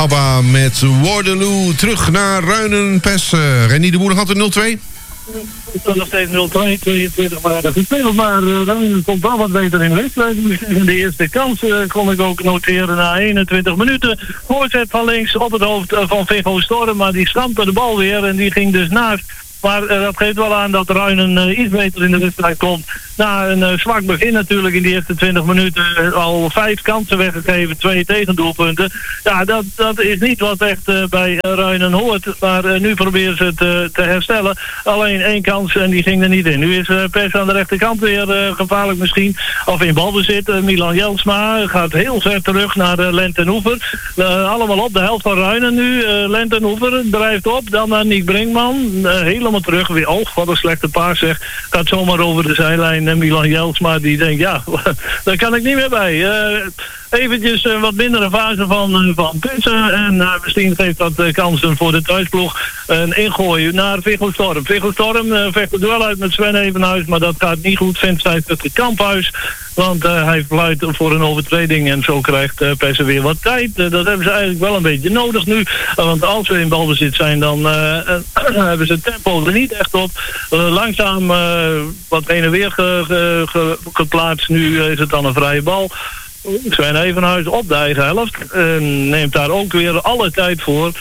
ABBA met Waterloo. Terug naar Ruinen-Pes. Rennie de Boer had een 0-2. Nog steeds 0-2, 22 maar gespeeld. Maar Ruinen komt wel wat beter in de wedstrijd. In de eerste kans kon ik ook noteren na 21 minuten. Voorzet van links op het hoofd van Viggo Storm. Maar die stampte de bal weer en die ging dus naast. Maar dat geeft wel aan dat Ruinen iets beter in de wedstrijd komt. Na een zwak begin natuurlijk in die eerste 20 minuten al 5 kansen weggegeven, 2 tegendoelpunten. Ja, dat is niet wat echt bij Ruinen hoort. Maar nu proberen ze het te herstellen. Alleen 1 kans en die ging er niet in. Nu is Pers aan de rechterkant weer gevaarlijk misschien. Of in balbezit. Milan Jelsma gaat heel ver terug naar Lent en Oever. Allemaal op de helft van Ruinen nu. Lent en Oever drijft op. Dan naar Nick Brinkman. Helemaal terug. Weer, wat een slechte paas zeg. Gaat zomaar over de zijlijn. En Milan Jelsma die denkt, ja, daar kan ik niet meer bij. Eventjes wat mindere fase van Pessen. En misschien geeft dat kansen voor de thuisploeg. Een ingooi naar Viggo Storm. Viggo Storm vecht het duel uit met Sven Evenhuis. Maar dat gaat niet goed. Vindt hij het Kamphuis. Want hij fluit voor een overtreding. En zo krijgt Pessen weer wat tijd. Dat hebben ze eigenlijk wel een beetje nodig nu. Want als we in balbezit zijn, dan hebben ze het tempo er niet echt op. Langzaam wat heen en weer geplaatst. Nu is het dan een vrije bal. Sven Evenhuis op de eigen helft. Neemt daar ook weer alle tijd voor.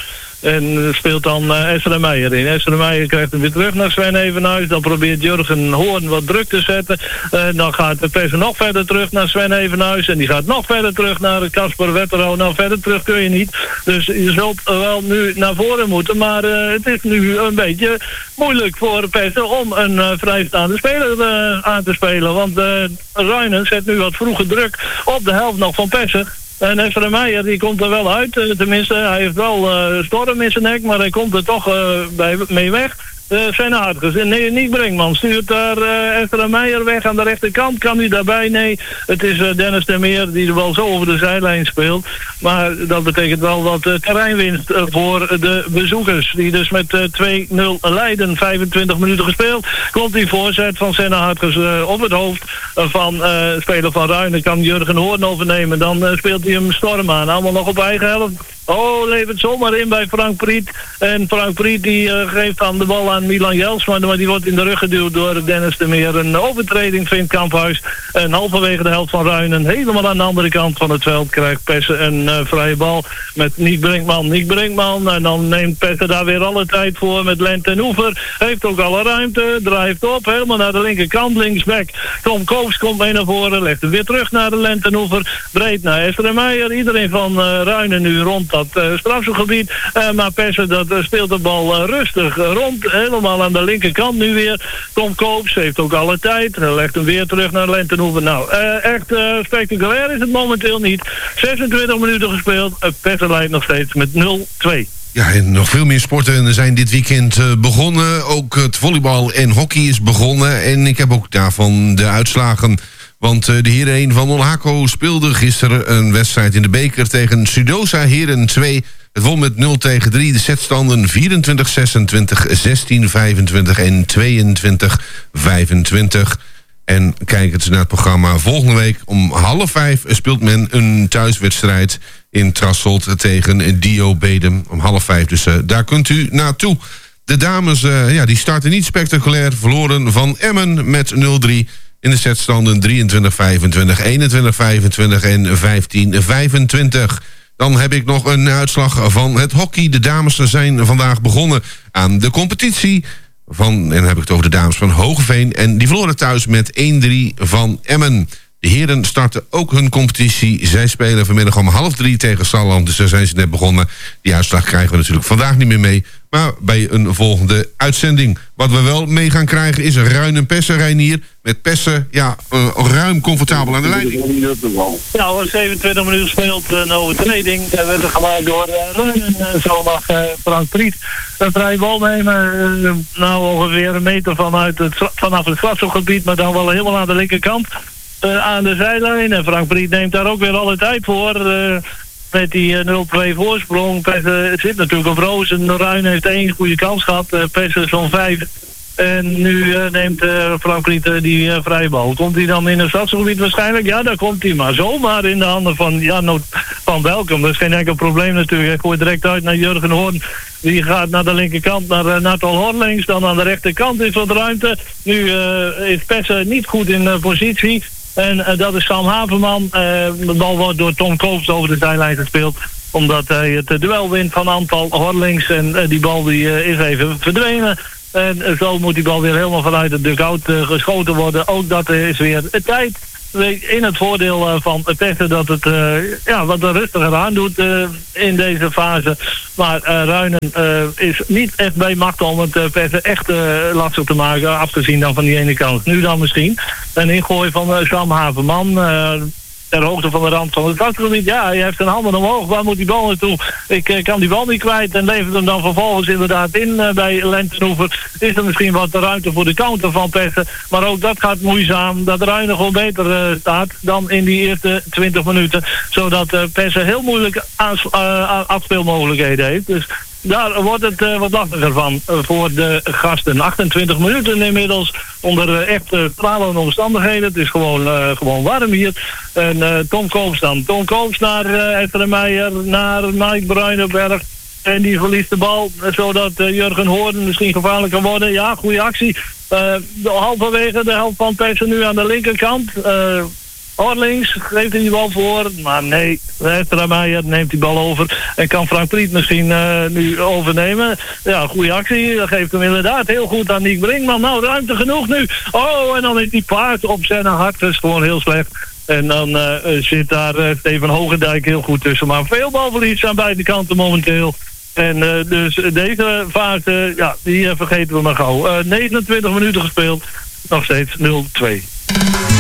En speelt dan Esther Meijer in. Esther Meijer krijgt hem weer terug naar Sven Evenhuis. Dan probeert Jurgen Hoorn wat druk te zetten. Dan gaat de Pessen nog verder terug naar Sven Evenhuis. En die gaat nog verder terug naar Casper Wetterau. Nou, verder terug kun je niet. Dus je zult wel nu naar voren moeten. Maar het is nu een beetje moeilijk voor Pessen om een vrijstaande speler aan te spelen. Want Ruinen zet nu wat vroege druk op de helft nog van Pessen. En Esther Meijer die komt er wel uit. Tenminste, hij heeft wel Storm in zijn nek, maar hij komt er toch mee weg. Sven Hartges. Nee, niet Brinkman. Stuurt daar Esther Meijer weg aan de rechterkant. Kan hij daarbij? Nee. Het is Dennis de Meer die er wel zo over de zijlijn speelt. Maar dat betekent wel wat terreinwinst voor de bezoekers. Die dus met 2-0 leiden. 25 minuten gespeeld. Komt die voorzet van Senna Hartges op het hoofd van speler van Ruinen. Kan Jurgen Hoorn overnemen. Dan speelt hij hem Storm aan. Allemaal nog op eigen helft. Oh, levert zomaar in bij Frank Priet. En Frank Priet die geeft dan de bal aan Milan Jelsma. Maar die wordt in de rug geduwd door Dennis de Meer. Een overtreding vindt Kamphuis. En halverwege de helft van Ruinen. Helemaal aan de andere kant van het veld krijgt Pessen een vrije bal met Nick Brinkman. Nick Brinkman. En dan neemt Pessen daar weer alle tijd voor met Lent en Oever. Heeft ook alle ruimte. Drijft op. Helemaal naar de linkerkant. Linksback. Tom Koops komt mee naar voren. Legt hem weer terug naar de Lent en Oever. Breed naar Esther Meijer. Iedereen van Ruinen nu rond dat strafschopgebied. Maar Pessen dat speelt de bal rustig rond. Helemaal aan de linkerkant nu weer. Tom Koops heeft ook alle tijd. Legt hem weer terug naar Lent en Oever. Nou, echt spectaculair is het momenteel niet. 26 minuten gespeeld. Pessen leidt nog steeds met 0-2. Ja, en nog veel meer sporten zijn dit weekend begonnen. Ook het volleybal en hockey is begonnen. En ik heb ook daarvan de uitslagen. Want de heren 1 van Olhako speelde gisteren een wedstrijd in de beker tegen Sudosa Heren 2. Het won met 0-3. De setstanden 24-26, 16-25 en 22-25. En kijk eens naar het programma. Volgende week om 4:30 speelt men een thuiswedstrijd in Trasselt tegen Dio Bedum. Om 4:30, dus daar kunt u naartoe. De dames die starten niet spectaculair. Verloren van Emmen met 0-3. In de setstanden 23-25, 21-25 en 15-25. Dan heb ik nog een uitslag van het hockey. De dames zijn vandaag begonnen aan de competitie. En dan heb ik het over de dames van Hoogeveen. En die verloren thuis met 1-3 van Emmen. De heren starten ook hun competitie. Zij spelen vanmiddag om 2:30 tegen Salland. Dus daar zijn ze net begonnen. Die uitslag krijgen we natuurlijk vandaag niet meer mee. Maar bij een volgende uitzending. Wat we wel mee gaan krijgen is een Ruinen-Pessen, Reinier. Met Pessen, ruim comfortabel aan de leiding. Ja, 27 minuten gespeeld, een overtreding. Dat werd gemaakt door Ruinen. Zo mag Frank Priet een vrije bal nemen. Ongeveer een meter vanaf het strafschopgebied. Maar dan wel helemaal aan de linkerkant. Aan de zijlijn. En Frank Priet neemt daar ook weer alle tijd voor. Met die 0-2 voorsprong. Pessen zit natuurlijk op roos. En Ruinen heeft 1 goede kans gehad. Pessen zo'n 5. En nu neemt Frank Riet die vrije bal. Komt hij dan in het stadsgebied waarschijnlijk? Ja, daar komt hij maar zomaar in de handen van Jan van Welkom. Dat is geen enkel probleem natuurlijk. Hij gooit direct uit naar Jurgen Hoorn. Die gaat naar de linkerkant, naar Natal Horlings. Dan aan de rechterkant is wat ruimte. Nu is Pessen niet goed in positie. En dat is Sam Haverman. De bal wordt door Tom Koops over de zijlijn gespeeld. Omdat hij het duel wint van Natal Horlings. En die bal die is even verdwenen. En zo moet die bal weer helemaal vanuit de dugout geschoten worden. Ook dat is weer tijd. In het voordeel van Pessen dat het wat rustiger aan doet in deze fase. Maar Ruinen is niet echt bij macht om het Pessen echt lastig te maken. Afgezien dan van die ene kant. Nu dan misschien een ingooi van Sam Haverman. Ter hoogte van de rand van het stadsgebied. Ja, hij heeft zijn handen omhoog. Waar moet die bal naartoe? Ik kan die bal niet kwijt en levert hem dan vervolgens inderdaad in bij Lentenoever. Is er misschien wat ruimte voor de counter van Pessen. Maar ook dat gaat moeizaam. Dat Ruinen gewoon beter staat dan in die eerste 20 minuten. Zodat Pessen heel moeilijk afspeelmogelijkheden heeft. Dus daar wordt het wat lastiger van voor de gasten. 28 minuten inmiddels onder echt stralende omstandigheden. Het is gewoon warm hier. En Tom Koops dan. Tom Koops naar Esther Meijer, naar Mike Bruinenberg. En die verliest de bal, zodat Jurgen Hoorn misschien gevaarlijk kan worden. Ja, goede actie. Halverwege de helft van Pessen nu aan de linkerkant. Horlings geeft hij die bal voor, maar nee, Esther Meijer neemt die bal over en kan Frank Priet misschien nu overnemen. Ja, goede actie, dat geeft hem inderdaad heel goed aan Nick Brinkman. Nou, ruimte genoeg nu. Oh, en dan is die paard op zijn hart, dat is gewoon heel slecht. En dan zit daar Steven Hogendijk heel goed tussen, maar veel balverlies aan beide kanten momenteel. En dus deze fase, die vergeten we maar gauw. 29 minuten gespeeld, nog steeds 0-2.